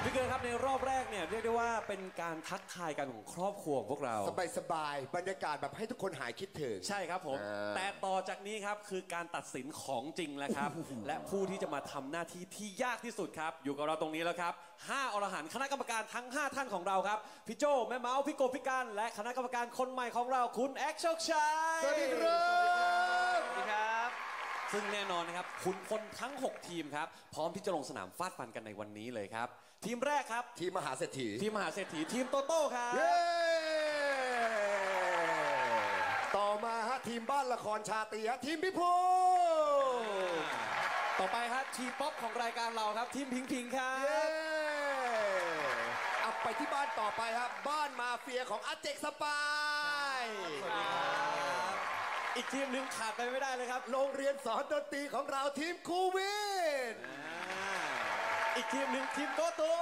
พี่เกิร์ครับในรอบแรกเนี่ยเรียกได้ว่าเป็นการทักทายกันของครอบครัวของพวกเราสบายบรรยากาศแบบให้ทุกคนหายคิดถึงใช่ครับผมแต่ต่อจากนี้ครับคือการตัดสินของจริงแล้วครับ และผู้ที่จะมาทำหน้าที่ที่ยากที่สุดครับอยู่กับเราตรงนี้แล้วครับ5 อรหันต์คณะกรรมการทั้ง5ท่านของเราครับพี่โจแม่เมาส์พี่โกพี่กันและคณะกรรมการคนใหม่ของเราคุณแอคโชคชัยสวัสดีครับสวัสดีครับซึ่งแน่นอนนะครับคุณคนทั้ง6ทีมครับพร้อมที่จะลงสนามฟาดฟันกันในวันนี้เลยครับทีมแรกครับทีมมหาเศรษฐีทีมโตโต้ครับต่อมาฮะทีมบ้านละครชาตรีฮะทีมพิภูต่อไปครับทีมป๊อปของรายการเราครับทีมพิงครับเอาไปที่บ้านต่อไปครับบ้านมาเฟียของอาเจกสปายอีกทีมหนึ่งขาดไปไม่ได้เลยครับโรงเรียนสอนดนตรีของเราทีมครูวินอีกทีมหนึ่งทีมโกตู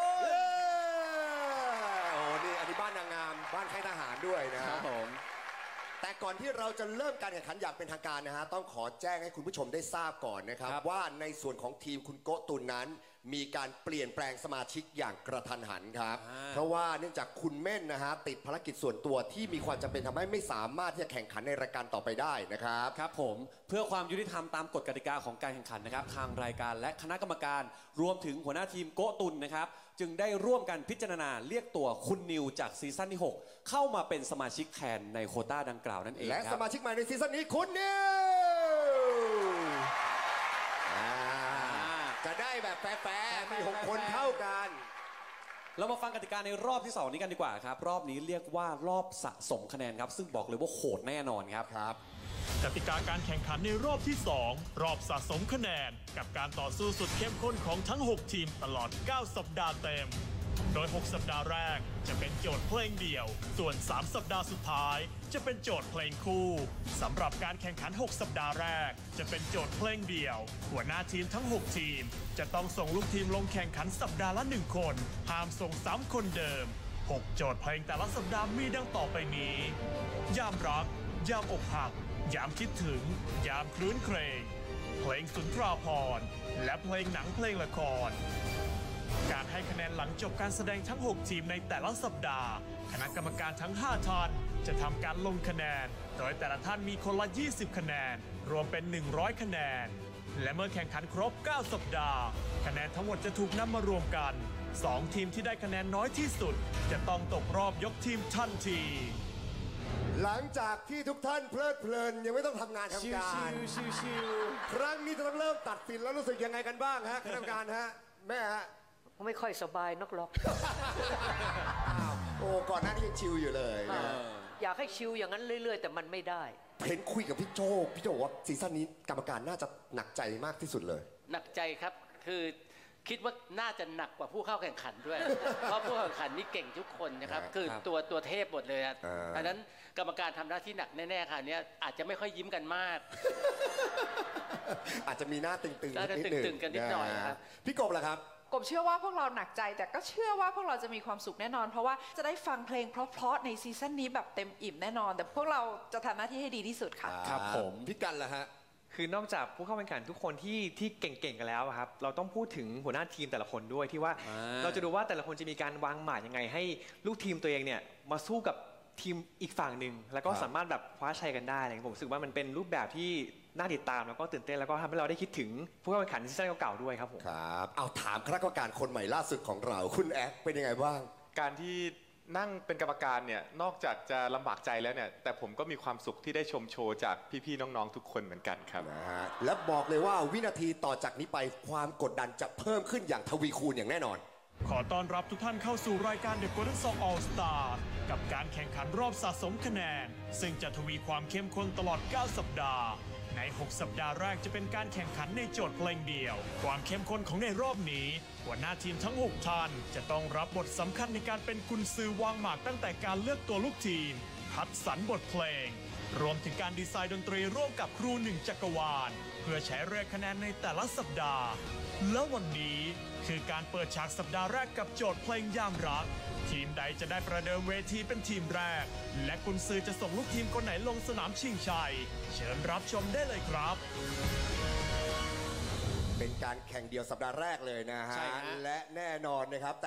โอ้นี่อันนี้บ้านนางงามบ้านค่ายทหารด้วยนะครับผมแต่ก่อนที่เราจะเริ่มการแข่งขันอย่างเป็นทางการนะฮะต้องขอแจ้งให้คุณผู้ชมได้ทราบก่อนนะครับว่าในส่วนของทีมคุณโกตุนนั้นมีการเปลี่ยนแปลงสมาชิกอย่างกระทันหันครับเพราะว่าเนื่องจากคุณเม่นนะฮะติดภารกิจส่วนตัวที่มีความจำเป็นทำให้ไม่สามารถที่จะแข่งขันในรายการต่อไปได้นะครับครับผมเพื่อความยุติธรรมตามกฎกติกาของการแข่งขันนะครับทางรายการและคณะกรรมการรวมถึงหัวหน้าทีมโกตุนนะครับจึงได้ร่วมกันพิจารณาเรียกตัวคุณนิวจากซีซั่นที่6เข้ามาเป็นสมาชิกแทนในโควต้าดังกล่าวนั่นเองและสมาชิกใหม่ในซีซั่นนี้คุณนิวจะได้แบบแฟร์ๆมี6 คนเท่ากันเรามาฟังกติกาในรอบที่2นี้กันดีกว่าครับรอบนี้เรียกว่ารอบสะสมคะแนนครับซึ่งบอกเลยว่าโหดแน่นอนครับกติกาการแข่งขันในรอบที่2รอบสะสมคะแนนกับการต่อสู้สุดเข้มข้นของทั้ง6ทีมตลอด9สัปดาห์เต็มโดย6สัปดาห์แรกจะเป็นโจทย์เพลงเดี่ยวส่วน3สัปดาห์สุดท้ายจะเป็นโจทย์เพลงคู่สำหรับการแข่งขัน6สัปดาห์แรกจะเป็นโจทย์เพลงเดี่ยวหัวหน้าทีมทั้ง6ทีมจะต้องส่งลูกทีมลงแข่งขันสัปดาห์ละ1 คนห้ามส่ง3 คนเดิม6โจทย์เพลงแต่ละสัปดาห์มีดังต่อไปนี้ยามรักยามอกหักยามคิดถึงยามคลื้นเครงเพลงสุนทราภรณ์และเพลงหนังเพลงละครการให้คะแนนหลังจบการแสดงทั้ง6ทีมในแต่ละสัปดาห์คณะกรรมการทั้ง5ท่านจะทำการลงคะแนนโดยแต่ละท่านมีคนละ20คะแนนรวมเป็น100คะแนนและเมื่อแข่งขันครบ9สัปดาห์คะแนนทั้งหมดจะถูกนำมารวมกัน2ทีมที่ได้คะแนนน้อยที่สุดจะต้องตกรอบยกทีมทันทีหลังจากที่ทุกท่านเพลิดเพลินยังไม่ต้องทำงานทำการครั้งนี้จะต้องเริ่มตัดสินแล้วรู้สึกยังไงกันบ้างฮะคณะกรรมการฮะแม่ฮะไม่ค่อยสบายนักหรอกโอ้ก่อนหน้านี้ยังชิลอยู่เลยอยากให้ชิลอย่างนั้นเรื่อยๆแต่มันไม่ได้เห็นคุยกับพี่โจว่าซีซั่นนี้กรรมการน่าจะหนักใจมากที่สุดเลยหนักใจครับคือคิดว่าน่าจะหนักกว่าผู้เข้าแข่งขันด้วย เพราะผู้แข่งขันนี่เก่งทุกคนนะครับคือตัวเทพหมดเลยครับดังนั้นกรรมการทำหน้าที่หนักแน่ๆค่ะนี้อาจจะไม่ค่อยยิ้มกันมากอาจจะมีหน้าตึงๆตึงกันนิดหน่อยครับพี่กบล่ะครับกบเชื่อว่าพวกเราหนักใจแต่ก็เชื่อว่าพวกเราจะมีความสุขแน่นอนเพราะว่าจะได้ฟังเพลงเพราะๆในซีซั่นนี้แบบเต็มอิ่มแน่นอนแต่พวกเราจะทำหน้าที่ให้ดีที่สุดค่ะครับผมพี่กันล่ะฮะคือนอกจากผู้เข้าแข่งขันทุกคนที่เก่งๆกันแล้วครับเราต้องพูดถึงหัวหน้าทีมแต่ละคนด้วยที่ว่าเราจะดูว่าแต่ละคนจะมีการวางหมากยังไงให้ลูกทีมตัวเองเนี่ยมาสู้กับทีมอีกฝั่งหนึ่งแล้วก็สามารถแบบคว้าชัยกันได้อะไรผมรู้สึกว่ามันเป็นรูปแบบที่น่าติดตามแล้วก็ตื่นเต้นแล้วก็ทำให้เราได้คิดถึงผู้เข้าแข่งขันซีซั่นเก่าๆด้วยครับผมครับเอาถามคณะกรรมการคนใหม่ล่าสุดของเราคุณแอ๊กเป็นยังไงบ้างการที่นั่งเป็นกรรมการเนี่ยนอกจากจะลำบากใจแล้วเนี่ยแต่ผมก็มีความสุขที่ได้ชมโชว์จากพี่ๆน้องๆทุกคนเหมือนกันครับนะฮะและบอกเลยว่าวินาทีต่อจากนี้ไปความกดดันจะเพิ่มขึ้นอย่างทวีคูณอย่างแน่นอนขอต้อนรับทุกท่านเข้าสู่รายการ The Golden Song All Star กับการแข่งขันรอบสะสมคะแนนซึ่งจะทวีความเข้มข้นตลอด9สัปดาห์ใน6สัปดาห์แรกจะเป็นการแข่งขันในโจทย์เพลงเดี่ยวความเข้มข้นของในรอบนี้หัวหน้าทีมทั้ง6ท่านจะต้องรับบทสำคัญในการเป็นกุญซือวางหมากตั้งแต่การเลือกตัวลูกทีมคัดสรรบทเพลงรวมถึงการดีไซน์ดนตรีร่วมกับครู1จักรวาลเพื่อใช้เรียกคะแนนในแต่ละสัปดาห์และวันนี้คือการเปิดฉากสัปดาห์แรกกับโจทย์เพลงยามรักทีมใดจะได้ประเดิมเวทีเป็นทีมแรกและกุนซือจะส่งลูกทีมคนไหนลงสนามชิงชัยเชิญรับชมได้เลยครับเป็นการแข่งเดียวสัปดาห์แรกเลยนะฮะและแน่นอนนะครับ